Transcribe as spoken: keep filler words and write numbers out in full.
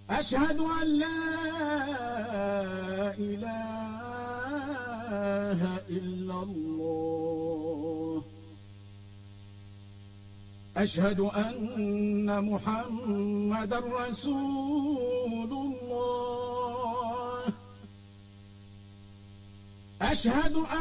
أشهد أن لا إله إلا الله. أشهد أن محمدا رسول الله. أشهد أن